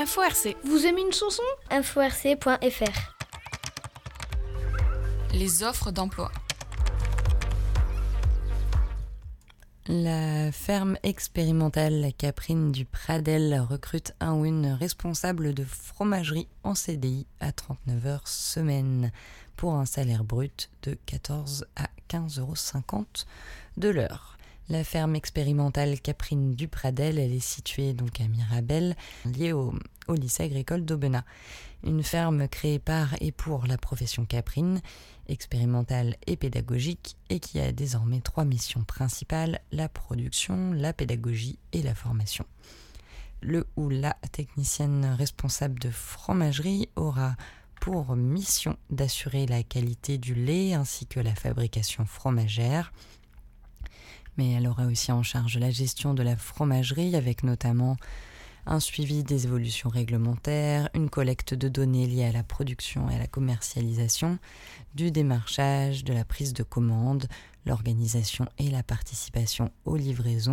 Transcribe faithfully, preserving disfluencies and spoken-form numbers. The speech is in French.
Info R C. Vous aimez une chanson ? info r c point f r. Les offres d'emploi. La ferme expérimentale Caprine du Pradel recrute un ou une responsable de fromagerie en C D I à trente-neuf heures semaine pour un salaire brut de quatorze à quinze euros cinquante de l'heure. La ferme expérimentale Caprine du Pradel, elle est située donc à Mirabel, liée au, au lycée agricole d'Aubenas. Une ferme créée par et pour la profession caprine, expérimentale et pédagogique, et qui a désormais trois missions principales, la production, la pédagogie et la formation. Le ou la technicienne responsable de fromagerie aura pour mission d'assurer la qualité du lait ainsi que la fabrication fromagère. Mais elle aura aussi en charge la gestion de la fromagerie avec notamment un suivi des évolutions réglementaires, une collecte de données liées à la production et à la commercialisation, du démarchage, de la prise de commande, l'organisation et la participation aux livraisons,